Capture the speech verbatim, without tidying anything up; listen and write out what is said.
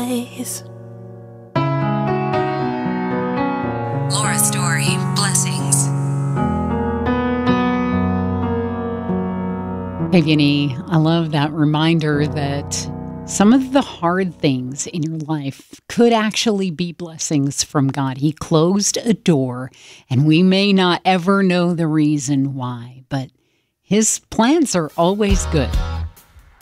eyes. Laura Story, Blessings. Hey, Vinny, I love that reminder that some of the hard things in your life could actually be blessings from God. He closed a door, and we may not ever know the reason why, but His plans are always good.